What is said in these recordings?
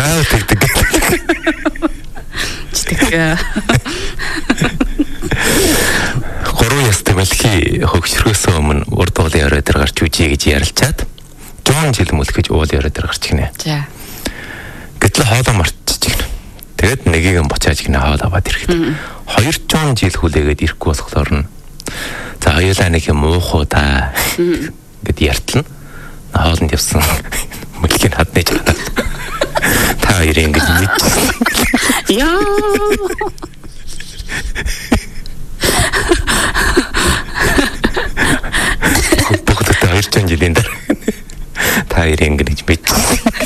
Яа тэгдэг. Гурван ястай мэлхий хөгшрөөсөө өмнө урд уулын орой дээр гарч үжи гэж ярилцаад Жон жил мөлхөж уулын орой дээр гарч гинэ. За. Гэтэл хоолоо мартчих гинэ. Тэгээд нэгийг нь бочааж гинэ хоол аваад ирэхэд 200 жил хүлээгээд ирэхгүй болохоор нь за хоёулаа нэг юм уухуу та гэд яртлна. Хоолнд явсан мөлхийн хадны жаа. Та хоёр ингэж мэдсэн. Яа. Бүгд 200 жилийн дараа та хоёр ингэж мэдсэн.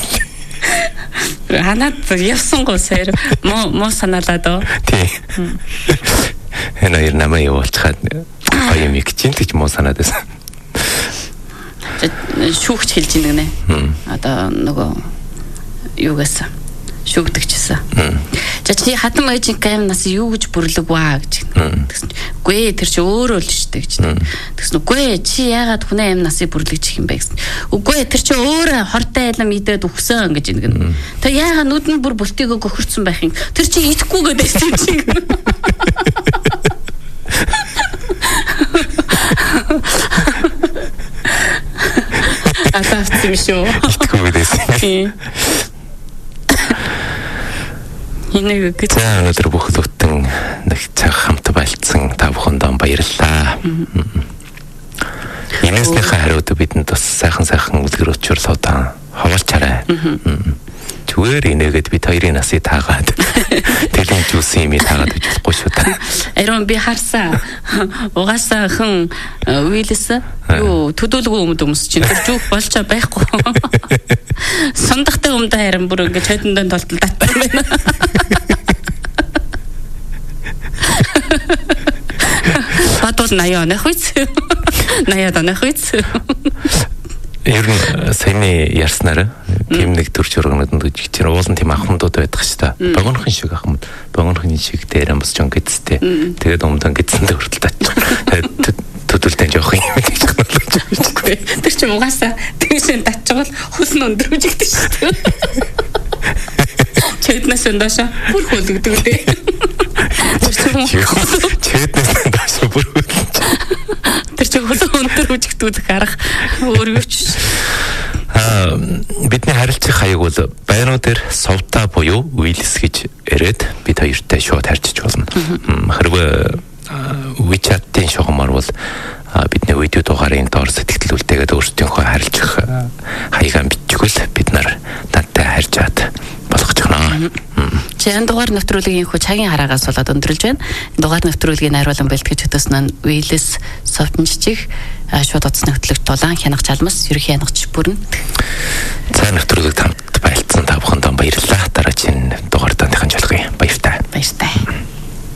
Ханаад явсан гоо сая мо санаалаа доо. Тий. Энэ намайг явуулчихад гоё юм гэж ч мо санаад байсан. Шүүгч хэлж ийн гэнэ. Одоо нөгөө юугаас шүүгдэгчсэн. За чи хатан маягийн камнаас юу гэж бүрлэг ваа гэж. Үгүй ээ тэр чи өөрөө л шүү дээ гэж. Тэгсэн үгүй ээ чи яагаад хүнээ амнаас бүрлэгчих юм бэ гэсэн. Үгүй ээ тэр чи өөрөө хортой айлам идээд өгсөн гэж ингэнэ. Тэг яагаад нүдэн бүр бүлтийгөө гөхөрцөн байх юм. Тэр чи идэхгүй гэдээсэн чи. Атаавч юм шүү. Идэхгүй гэдээсэн. Энийг гэж өнөөдөр бүх бүтэн нэг цаг хамт байлцсан та бүхэндээ баярлалаа. Инээснийхээ хариуд бидэнд бас сайхан үлгэр өчрөл удаан хаваалчаарай. Зүгээр инээгээд бид хоёрын насыг таагаад тэлийн жүүс юм таагаад үжихгүй шүү дээ. Арон би харсаа угаасаа хэн уйлээс юу төдөлгөө өмс чинь тэр жүүх болж байхгүй. Сондохтой өмдө харин бүр ингэж хөдөндөө толтол татсан байна. Батул 80 онох үз. 80 онох үз. Ер нь саяны ярснараа тийм нэг төр чургнууд гэж чинь уулын тийм ахмадууд байдаг шүү дээ. Богонохын шиг ахмад. Богонохын шиг дээр амс ч ингэцтэй. Тэгээд өмдөн гэдсэндээ хүртэл татчих. Төдөлтэн жоох юм гэж хэлж. Тэр чинь угаасаа тэгшэн татчихвал хөлн өндрөж игдэж шүү дээ. Чэднэс өндөөшөө бүр хөлөгдөг дээ. Чэднэс өндөөшөө бүр хөлөгдөж. Тэр чинь хөлн өндрөж игдэх арга өөр юу ч. Бидний харилцах хаяг бол байрнууд дээр совта буюу Уиллс гэж ирээд бид хоёртай шууд харьцаж болно. Хэрвээ WeChat-ийн шугамар бол бидний видео дугаарын доор сэтгэл үлдээгээд өөрсдийнхөө харилцах хаягаа бичгүүл бид нар тантай харьцаад болгочихно. Чэн дугаар нэвтрүүлгийн хүү цагийн хараагаас болоод өндөрлж байна. Дугаар нэвтрүүлгийн найруулан бэлтгэж хөтөсөн нь Уиллс софтнчиг шууд утасны хөтлөгч Дулаан Хянах Чалмас ерөнхий хянагч бүрэн. Цаа нэвтрүүлэг